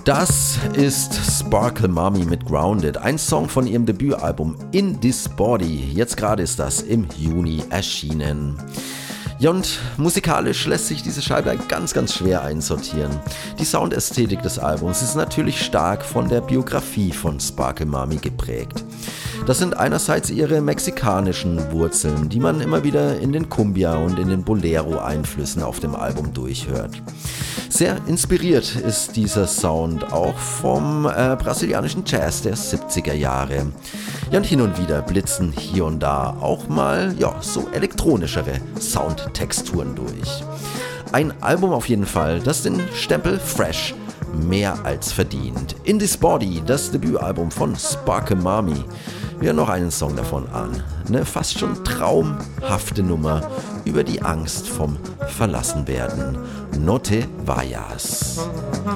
Das ist Sparkle Mommy mit Grounded, ein Song von ihrem Debütalbum In This Body. Jetzt gerade ist das im Juni erschienen. Ja, und musikalisch lässt sich diese Scheibe ganz schwer einsortieren. Die Soundästhetik des Albums ist natürlich stark von der Biografie von Sparkle Mommy geprägt. Das sind einerseits ihre mexikanischen Wurzeln, die man immer wieder in den Cumbia und in den Bolero-Einflüssen auf dem Album durchhört. Sehr inspiriert ist dieser Sound auch vom brasilianischen Jazz der 70er Jahre. Ja, und hin und wieder blitzen hier und da auch mal so elektronischere Soundtexturen durch. Ein Album auf jeden Fall, das den Stempel Fresh mehr als verdient. In This Body, das Debütalbum von Sparkle Mommy. Wir hören noch einen Song davon an. Eine fast schon traumhafte Nummer über die Angst vom Verlassenwerden. No te vayas.